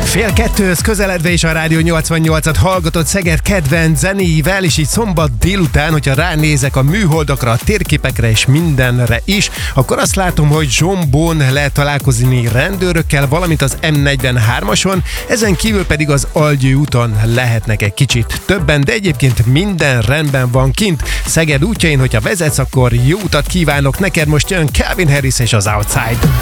Fél kettőhöz közeledve is a Rádió 88-at hallgatott Szeged kedvenc zenéivel, és így szombat délután, hogyha ránézek a műholdakra, a térképekre és mindenre is, akkor azt látom, hogy Zsombón lehet találkozni rendőrökkel, valamint az M43-ason, ezen kívül pedig az Algyő úton lehetnek egy kicsit többen, de egyébként minden rendben van kint Szeged útjain, hogyha vezetsz, akkor jó utat kívánok neked, most jön Calvin Harris és az Outside.